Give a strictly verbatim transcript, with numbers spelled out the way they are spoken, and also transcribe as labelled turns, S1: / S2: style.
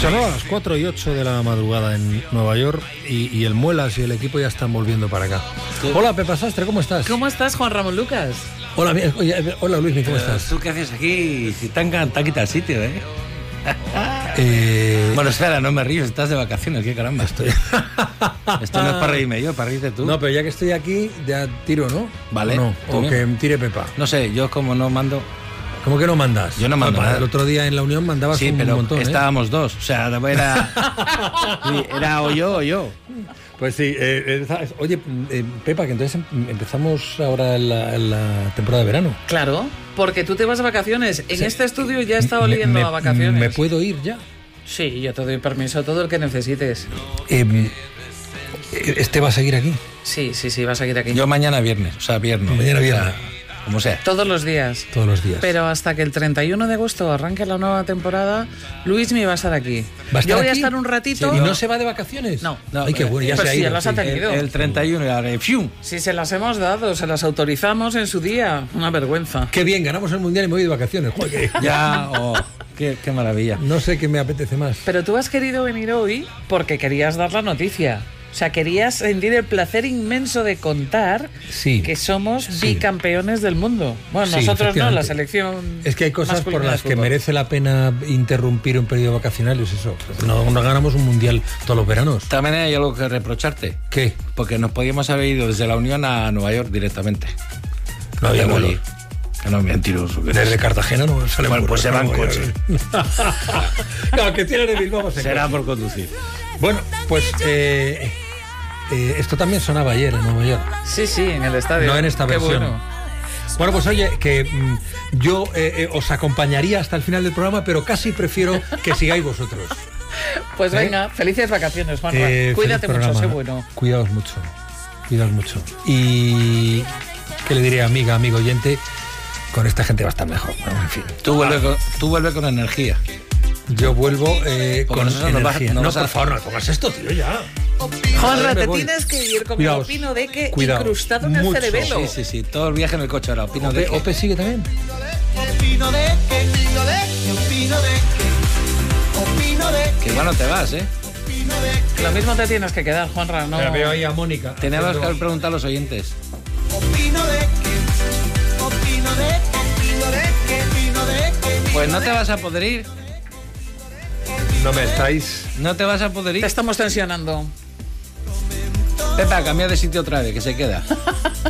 S1: Son las cuatro y ocho de la madrugada en Nueva York y, y el Muelas y el equipo ya están volviendo para acá. ¿Qué? Hola, Pepa Sastre, ¿cómo estás?
S2: ¿Cómo estás, Juan Ramón Lucas?
S1: Hola, oye, hola Luismi, ¿cómo estás?
S3: ¿Tú qué haces aquí? Si tan te quita el sitio, ¿eh?
S1: eh...
S3: Bueno, espera, no me ríes, estás de vacaciones, qué caramba.
S1: Estoy...
S3: Esto no es para reírme yo, para reírte tú.
S1: No, pero ya que estoy aquí, ya tiro, ¿no?
S3: Vale.
S1: ¿O, no? ¿O que tire Pepa?
S3: No sé, yo como no mando...
S1: ¿Cómo que no mandas?
S3: Yo no mando
S1: Pepa,
S3: nada.
S1: El otro día en la Unión mandabas
S3: sí,
S1: un
S3: pero
S1: montón, ¿eh?
S3: estábamos dos, o sea, era... era o yo o yo.
S1: Pues sí, eh, eh, oye, eh, Pepa, que entonces empezamos ahora la, la temporada de verano.
S2: Claro, porque tú te vas de vacaciones. En
S1: sí.
S2: este estudio ya está oliendo
S1: me,
S2: a vacaciones.
S1: ¿Me puedo ir ya?
S2: Sí, yo te doy permiso, todo el que necesites.
S1: Eh, ¿Este va a seguir aquí?
S2: Sí, sí, sí, va a seguir aquí.
S3: Yo mañana viernes, o sea, viernes.
S1: Mañana viernes.
S3: O sea, como sea.
S2: Todos los días.
S1: Todos los días.
S2: Pero hasta que el treinta y uno de agosto arranque la nueva temporada, Luismi va a estar aquí.
S1: ¿Va a estar
S2: Yo voy
S1: aquí?
S2: a estar un ratito.
S1: ¿Y no se va de vacaciones?
S2: No.
S1: no Ay, qué bueno, ya
S2: pues
S1: se ha
S2: sí,
S1: ido.
S2: las ha tenido.
S3: El, el treinta y uno ya de ¡fium!
S2: Si se las hemos dado, se las autorizamos en su día. Una vergüenza.
S1: Qué bien, ganamos el Mundial y me voy de vacaciones. Joder.
S3: Ya, oh, qué, qué maravilla.
S1: No sé qué me apetece más.
S2: Pero tú has querido venir hoy porque querías dar la noticia. O sea, querías sentir el placer inmenso de contar
S1: sí,
S2: que somos
S1: sí.
S2: bicampeones del mundo. Bueno,
S1: sí,
S2: nosotros no, la selección.
S1: Es que hay cosas por las que merece la pena interrumpir un periodo vacacional, es eso. No, no ganamos un mundial todos los veranos.
S3: También hay algo que reprocharte.
S1: ¿Qué?
S3: Porque nos podíamos haber ido desde la Unión a Nueva York directamente.
S1: No había vuelo.
S3: Que no, mentiroso.
S1: Desde eres. Cartagena no sale
S3: Bueno, pues se va en coche.
S1: Claro, que tiene de Bilbao.
S3: Será por conducir.
S1: Bueno, pues eh, eh, esto también sonaba ayer en Nueva York.
S2: Sí, sí, en el estadio.
S1: No en esta
S2: Qué
S1: versión.
S2: Bueno.
S1: bueno, pues oye, que mm, yo eh, eh, os acompañaría hasta el final del programa, pero casi prefiero que sigáis vosotros.
S2: Pues
S1: ¿Eh?
S2: venga, felices vacaciones, Juan.
S1: Eh,
S2: Cuídate mucho, sé bueno.
S1: Cuidaos mucho, cuidaos mucho. Y ¿qué le diré, amiga, amigo oyente? Con esta gente va a estar mejor. Bueno, en fin.
S3: Tú vuelve, con, tú vuelve con energía.
S1: Yo vuelvo eh, con energía.
S3: No,
S1: no,
S3: no
S1: por favor, no pongas esto, tío, ya.
S2: Juanra, te tienes que ir con
S1: Cuidaos,
S2: el opino de que
S1: cuidaos,
S2: incrustado en
S1: mucho.
S2: el cerebelo.
S3: Sí, sí, sí. Todo el viaje en el coche ahora. Opino
S1: Ope,
S3: de que.
S1: Ope sigue también.
S4: Opino de que, opino de que, opino de que, opino de que.
S3: Que igual no te vas, ¿eh?
S2: Lo mismo te tienes que quedar, Juanra. No.
S1: Pero veo ahí a Mónica.
S3: Tenemos que preguntar a los oyentes.
S4: Opino de que, opino de que, opino de que, opino de que.
S3: Pues no te vas a poder ir.
S1: No me estáis.
S3: No te vas a poder
S2: Te
S3: ir.
S2: estamos tensionando.
S3: Pepa, cambia de sitio otra vez, que se queda.